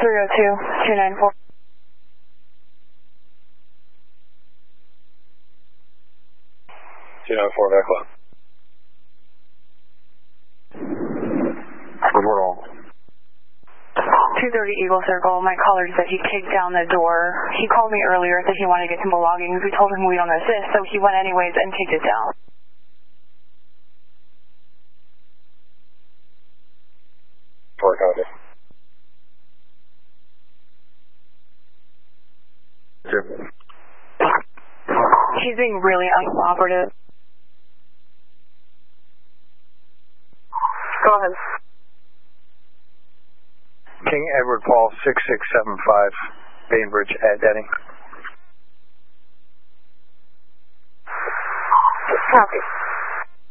302-294. Back left. Report all. 230 Eagle Circle. My caller said he kicked down the door. He called me earlier, said he wanted to get some belongings. We told him we don't assist, so he went anyways and kicked it down. Report copy. He's being really uncooperative. Go ahead. King Edward Paul 6675, Bainbridge at Denny. Copy.